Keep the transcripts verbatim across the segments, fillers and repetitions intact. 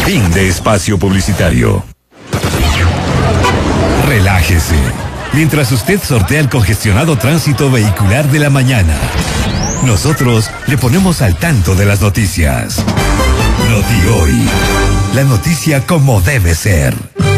Fin de espacio publicitario. Relájese, mientras usted sortea el congestionado tránsito vehicular de la mañana. Nosotros le ponemos al tanto de las noticias. Noti Hoy, la noticia como debe ser.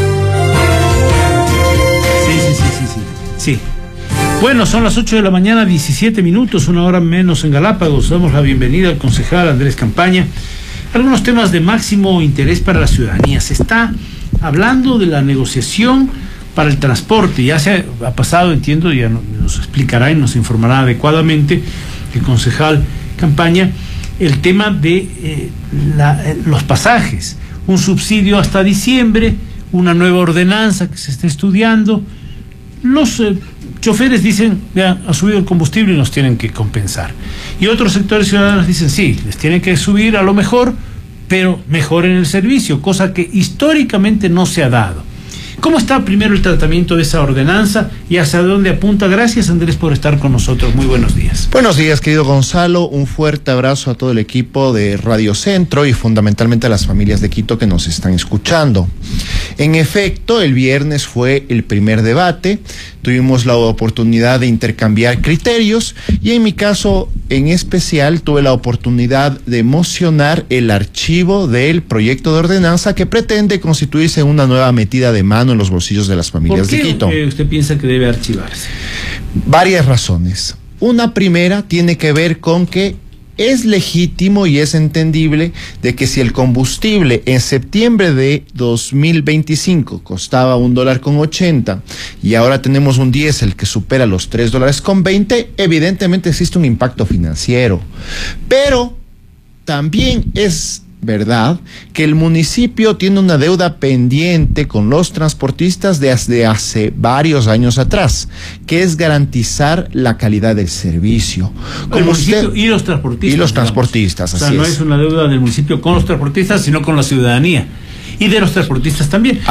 Sí, sí, sí, sí, sí. Sí. Bueno, son las ocho de la mañana, diecisiete minutos, una hora menos en Galápagos. Damos la bienvenida al concejal Andrés Campaña. Algunos temas de máximo interés para la ciudadanía. Se está hablando de la negociación para el transporte. Ya se ha pasado, entiendo, ya nos explicará y nos informará adecuadamente el concejal Campaña, el tema de eh, la, eh, los pasajes. Un subsidio hasta diciembre, una nueva ordenanza que se está estudiando. Los eh, choferes dicen, vean, ha subido el combustible y nos tienen que compensar. Y otros sectores ciudadanos dicen, sí, les tienen que subir a lo mejor, pero mejoren el servicio, cosa que históricamente no se ha dado. ¿Cómo está primero el tratamiento de esa ordenanza y hacia dónde apunta? Gracias, Andrés, por estar con nosotros. Muy buenos días. Buenos días, querido Gonzalo. Un fuerte abrazo a todo el equipo de Radio Centro y fundamentalmente a las familias de Quito que nos están escuchando. En efecto, el viernes fue el primer debate. Tuvimos la oportunidad de intercambiar criterios y en mi caso en especial tuve la oportunidad de mocionar el archivo del proyecto de ordenanza que pretende constituirse en una nueva metida de mano en los bolsillos de las familias de Quito. ¿Por qué usted piensa que debe archivarse? Varias razones. Una primera tiene que ver con que es legítimo y es entendible de que si el combustible en septiembre de dos mil veinticinco costaba un dólar con ochenta y ahora tenemos un diésel que supera los tres dólares con veinte, evidentemente existe un impacto financiero. Pero también es verdad que el municipio tiene una deuda pendiente con los transportistas desde hace varios años atrás, que es garantizar la calidad del servicio. Como el municipio usted, y los transportistas. Y los transportistas, así así es. O sea, no es. es una deuda del municipio con los transportistas, sino con la ciudadanía. Y de los transportistas también.